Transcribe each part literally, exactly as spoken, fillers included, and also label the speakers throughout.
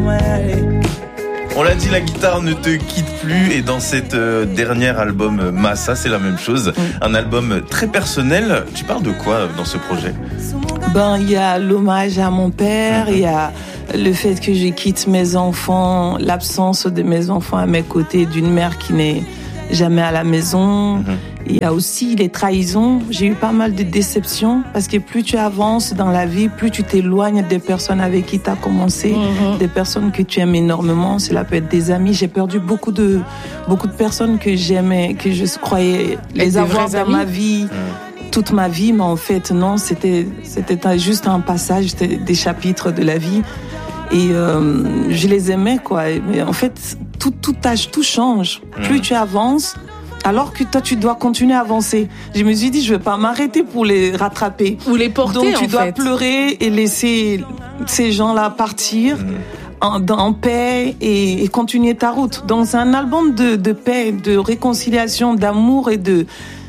Speaker 1: On l'a dit, la guitare ne te quitte plus et dans cet euh, dernier album Massa, c'est la même chose. Mm. Un album très personnel. Tu parles de quoi dans ce projet ?
Speaker 2: Ben, il y a l'hommage à mon père, il mm-hmm. y a le fait que je quitte mes enfants, l'absence de mes enfants à mes côtés, d'une mère qui n'est jamais à la maison. Mm-hmm. Il y a aussi les trahisons. J'ai eu pas mal de déceptions parce que plus tu avances dans la vie, plus tu t'éloignes des personnes avec qui tu as commencé, mm-hmm. des personnes que tu aimes énormément. Cela peut être des amis. J'ai perdu beaucoup de, beaucoup de personnes que j'aimais, que je croyais les avoir dans ma vie. Mm. Toute ma vie, mais en fait, non, c'était, c'était juste un passage, c'était des chapitres de la vie. Et euh, je les aimais, quoi. Mais en fait, tout, tout âge, tout change. Mmh. Plus tu avances, alors que toi, tu dois continuer à avancer. Je me suis dit, je vais pas m'arrêter pour les rattraper.
Speaker 3: Ou les porter,
Speaker 2: Donc, tu
Speaker 3: en
Speaker 2: dois
Speaker 3: fait.
Speaker 2: pleurer et laisser ces gens-là partir. Mmh. En, en paix et, et continuer ta route. Donc, c'est un album de, de paix, de réconciliation, d'amour et de...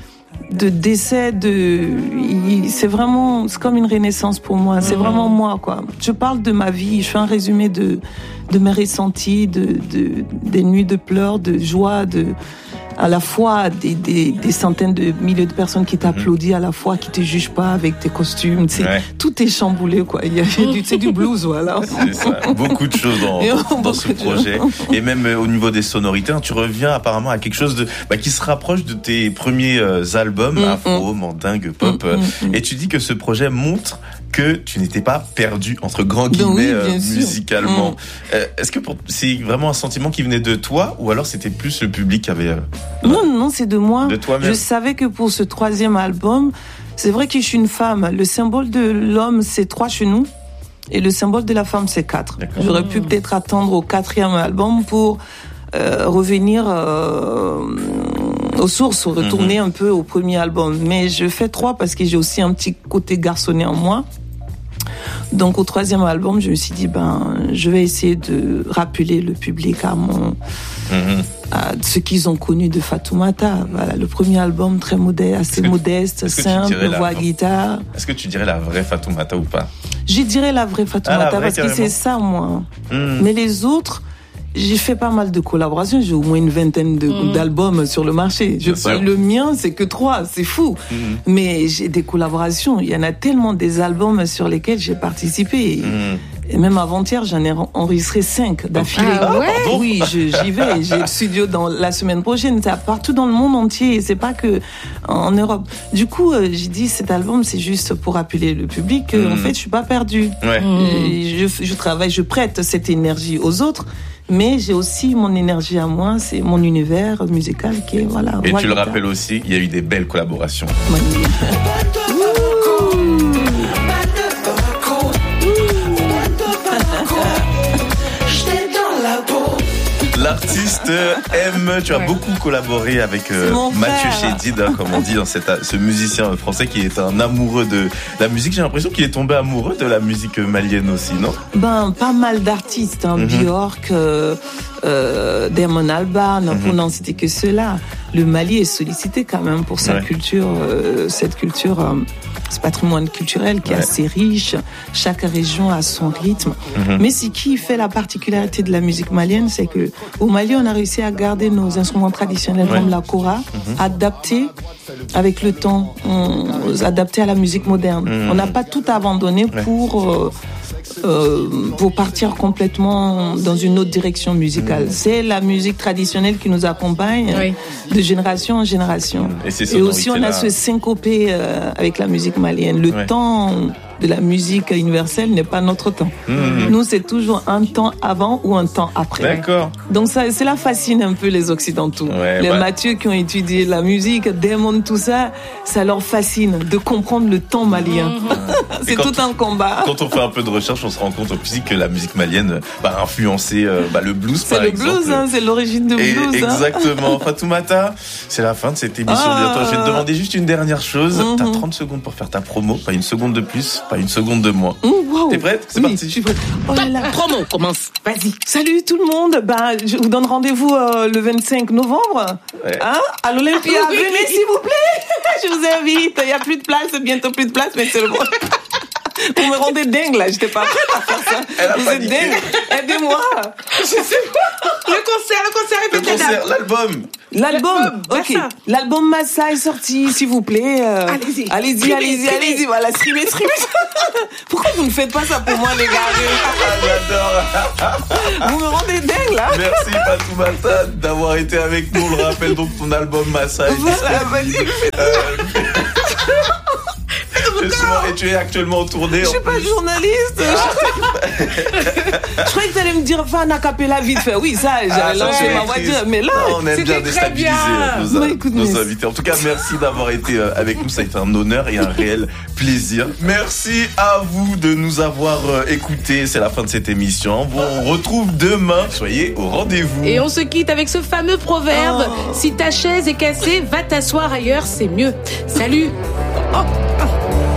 Speaker 2: de décès, de, c'est vraiment, c'est comme une renaissance pour moi. C'est vraiment moi, quoi. Je parle de ma vie. Je fais un résumé de, de mes ressentis, de, de, des nuits de pleurs, de joie, de, à la fois des, des, des centaines de milliers de personnes qui t'applaudissent, à la fois qui te jugent pas avec tes costumes. C'est, ouais. Tout est chamboulé, quoi. Il y a, il y a du, c'est du blues, voilà.
Speaker 1: C'est ça. Beaucoup de choses dans, dans, dans ce projet. Et même euh, au niveau des sonorités, hein, tu reviens apparemment à quelque chose de, bah, qui se rapproche de tes premiers euh, albums, mm-hmm. afro, mandingue, pop. Mm-hmm. Et tu dis que ce projet montre que tu n'étais pas perdu, entre grands guillemets, oui, euh, musicalement. Mm. Euh, est-ce que pour, c'est vraiment un sentiment qui venait de toi, ou alors c'était plus le public qui avait... Euh,
Speaker 2: non, non, c'est de moi.
Speaker 1: De toi-même.
Speaker 2: Je savais que pour ce troisième album, c'est vrai que je suis une femme. Le symbole de l'homme, c'est trois chenous. Et le symbole de la femme, c'est quatre. D'accord. J'aurais pu peut-être attendre au quatrième album pour euh, revenir euh, aux sources, retourner mm-hmm. un peu au premier album. Mais je fais trois parce que j'ai aussi un petit côté garçonné en moi. Donc au troisième album, je me suis dit, ben, je vais essayer de rappeler le public à mon... Mm-hmm. à ce qu'ils ont connu de Fatoumata. Voilà, le premier album très modeste, assez modeste, simple, voix guitare.
Speaker 1: Est-ce que tu dirais la vraie Fatoumata ou pas ?
Speaker 2: Je dirais la vraie Fatoumata, ah, la vraie, parce carrément. Que c'est ça, moi. Mm. Mais les autres, j'ai fait pas mal de collaborations. J'ai au moins une vingtaine de, mm. d'albums sur le marché. Je, le mien, c'est que trois. C'est fou. Mm. Mais j'ai des collaborations. Il y en a tellement des albums sur lesquels j'ai participé. Mm. Et même avant-hier, j'en ai enregistré cinq d'affilée.
Speaker 3: Ah ouais ?
Speaker 2: Oui, je, j'y vais. J'ai le studio dans la semaine prochaine. C'est partout dans le monde entier. C'est pas que en Europe. Du coup, euh, j'ai dit, cet album, c'est juste pour rappeler le public que, mmh. en fait, je suis pas perdue. Ouais. Mmh. Je, je travaille, je prête cette énergie aux autres. Mais j'ai aussi mon énergie à moi, c'est mon univers musical qui est, voilà.
Speaker 1: Et tu le rappelles aussi, il y a eu des belles collaborations.
Speaker 2: Magnifique.
Speaker 1: L'artiste aime, tu as ouais. beaucoup collaboré avec euh, Mathieu Chédid, hein, comme on dit, dans cette, ce musicien français qui est un amoureux de la musique. J'ai l'impression qu'il est tombé amoureux de la musique malienne aussi, non ?
Speaker 2: Ben, pas mal d'artistes, hein, mm-hmm. Björk, euh, euh, Damon Albarn, mm-hmm. pour n'en citer que ceux-là. Le Mali est sollicité quand même pour sa ouais. culture, euh, cette culture, euh, ce patrimoine culturel qui ouais. est assez riche. Chaque région a son rythme. Mm-hmm. Mais ce qui fait la particularité de la musique malienne, c'est que au Mali, on a réussi à garder nos instruments traditionnels ouais. comme la kora, mm-hmm. adaptés avec le temps, on, adaptés à la musique moderne. Mm-hmm. On n'a pas tout abandonné ouais. pour euh, euh, pour partir complètement dans une autre direction musicale. Mmh. C'est la musique traditionnelle qui nous accompagne oui. de génération en génération. Et, Et aussi, on a ce syncopé euh, avec la musique malienne. Le ouais. temps de la musique universelle n'est pas notre temps. Mmh. Nous, c'est toujours un temps avant ou un temps après.
Speaker 1: D'accord.
Speaker 2: Donc, ça, cela fascine un peu les Occidentaux. Ouais, les bah... Mathieu qui ont étudié la musique, Damon, tout ça, ça leur fascine de comprendre le temps malien. Mmh. C'est tout un combat.
Speaker 1: Quand on fait un peu de recherche, on se rend compte aussi que la musique malienne bah, a influencé euh, bah, le blues,
Speaker 2: c'est
Speaker 1: par
Speaker 2: le
Speaker 1: exemple.
Speaker 2: Blues, hein, c'est l'origine du blues.
Speaker 1: Et, exactement. Hein. Fatoumata, c'est la fin de cette émission. Ah. Bientôt, je vais te demander juste une dernière chose. Mmh. T'as trente secondes pour faire ta promo, pas une seconde de plus, pas une seconde de moins. Mmh, wow. T'es prête ? C'est
Speaker 2: oui,
Speaker 1: parti.
Speaker 2: Je suis prête.
Speaker 3: Oh là là. Promo commence. Vas-y.
Speaker 2: Salut tout le monde. Bah, je vous donne rendez-vous euh, le vingt-cinq novembre. Ouais. Hein, à l'Olympia. Oui, venez oui. s'il vous plaît. Je vous invite. Il y a plus de place, bientôt plus de place, mais c'est le bon. Vous me rendez dingue là. J'étais pas prête à faire ça. Vous êtes dingue. Aidez-moi. sais pas.
Speaker 3: Le concert, le concert,
Speaker 1: Le
Speaker 3: répétez.
Speaker 1: concert, l'album.
Speaker 2: L'album, ok.
Speaker 3: Massa.
Speaker 2: L'album Massa est sorti, s'il vous plaît. Euh,
Speaker 3: Allez-y.
Speaker 2: Allez-y,
Speaker 3: Streamez,
Speaker 2: allez-y,
Speaker 3: streamez.
Speaker 2: allez-y. Voilà, streamez, streamez. Pourquoi vous ne faites pas ça pour moi, les gars?
Speaker 1: Ah, j'adore.
Speaker 2: Vous me rendez dingue, là.
Speaker 1: Merci Fatoumata d'avoir été avec nous. On le rappelle donc ton album Massa est
Speaker 2: Voilà, vas-y.
Speaker 1: disponible. Et tu es actuellement en tournée.
Speaker 2: Je
Speaker 1: en
Speaker 2: suis pas
Speaker 1: plus.
Speaker 2: journaliste. Je croyais que tu allais me dire, fais un acapella vite fait. Oui, ça,
Speaker 1: Ah,
Speaker 2: j'allais
Speaker 1: ça,
Speaker 2: lancer
Speaker 1: c'est
Speaker 2: ma
Speaker 1: maîtrise.
Speaker 2: voiture. Mais là,
Speaker 1: Non, on aime
Speaker 3: c'était
Speaker 1: bien
Speaker 3: très
Speaker 1: déstabiliser
Speaker 3: bien.
Speaker 1: nos,
Speaker 2: My goodness.
Speaker 1: nos invités. En tout cas, merci d'avoir été euh, avec nous. Ça a été un honneur et un réel plaisir. Merci à vous de nous avoir euh, écoutés. C'est la fin de cette émission. Bon, on retrouve demain. Soyez au rendez-vous.
Speaker 3: Et on se quitte avec ce fameux proverbe.
Speaker 2: Oh.
Speaker 3: Si ta chaise est cassée, va t'asseoir ailleurs, c'est mieux. Salut. Oh.